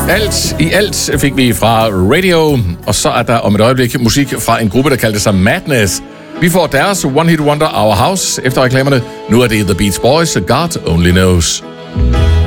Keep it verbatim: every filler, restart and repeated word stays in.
Alt i alt fik vi fra Radio, og så er der om et øjeblik musik fra en gruppe, der kaldte sig Madness. Vi får deres One Hit Wonder, Our House, efter reklamerne. Nu er det The Beach Boys, God Only Knows.